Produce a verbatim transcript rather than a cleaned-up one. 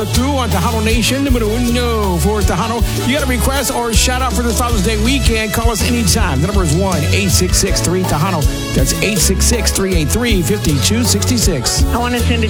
Through on Tejano Nation, numero uno for Tejano. You got a request or shout out for this Father's Day weekend, call us anytime. The number is one eight six six three Tejano. That's eight six six, three eight three, five two six six. I want to send a